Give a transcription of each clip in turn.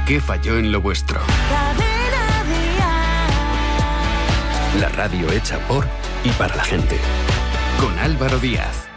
¿Qué falló en lo vuestro? La radio hecha por y para la gente. Con Álvaro Díaz.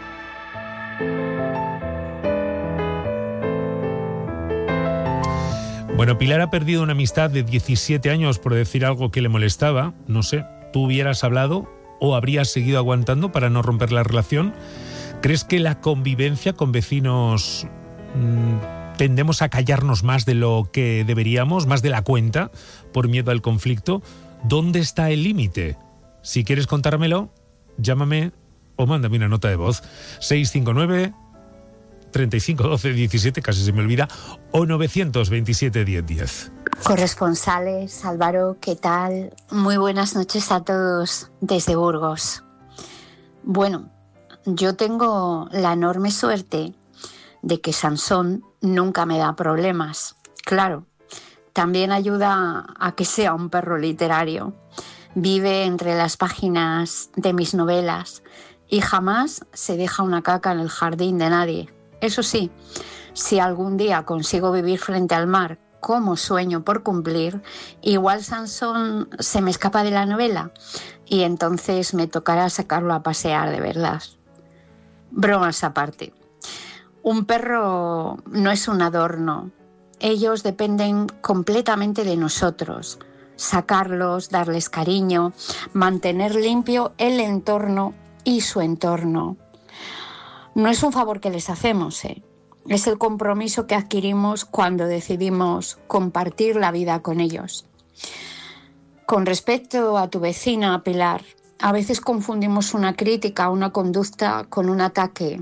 Bueno, Pilar ha perdido una amistad de 17 años por decir algo que le molestaba. No sé, ¿tú hubieras hablado o habrías seguido aguantando para no romper la relación? ¿Crees que la convivencia con vecinos tendemos a callarnos más de lo que deberíamos, más de la cuenta, por miedo al conflicto? ¿Dónde está el límite? Si quieres contármelo, llámame o mándame una nota de voz. 659 35 12 17, casi se me olvida, o 927 10 10. Corresponsales, Álvaro, ¿qué tal? Muy buenas noches a todos desde Burgos. Bueno, yo tengo la enorme suerte de que Sansón nunca me da problemas. Claro, también ayuda a que sea un perro literario. Vive entre las páginas de mis novelas y jamás se deja una caca en el jardín de nadie. Eso sí, si algún día consigo vivir frente al mar como sueño por cumplir, igual Sansón se me escapa de la novela y entonces me tocará sacarlo a pasear de verdad. Bromas aparte. Un perro no es un adorno. Ellos dependen completamente de nosotros. Sacarlos, darles cariño, mantener limpio el entorno y su entorno. No es un favor que les hacemos, es el compromiso que adquirimos cuando decidimos compartir la vida con ellos. Con respecto a tu vecina, Pilar, a veces confundimos una crítica, una conducta con un ataque.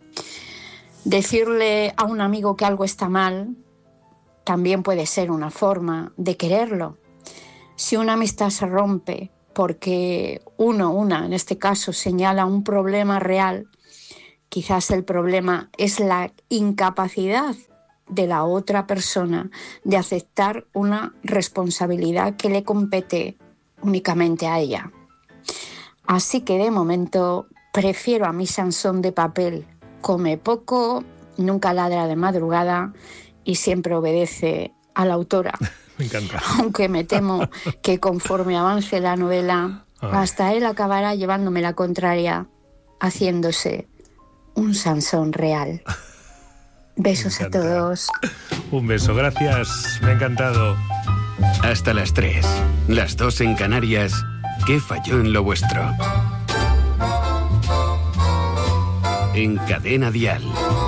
Decirle a un amigo que algo está mal también puede ser una forma de quererlo. Si una amistad se rompe porque una en este caso señala un problema real, quizás el problema es la incapacidad de la otra persona de aceptar una responsabilidad que le compete únicamente a ella. Así que de momento prefiero a mi Sansón de papel. Come poco, nunca ladra de madrugada y siempre obedece a la autora. Me encanta. Aunque me temo que conforme avance la novela, hasta él acabará llevándome la contraria, haciéndose un Sansón real. Besos a todos. Un beso, gracias. Me ha encantado. Hasta las 3, las 2 en Canarias. ¿Qué falló en lo vuestro? En Cadena Dial.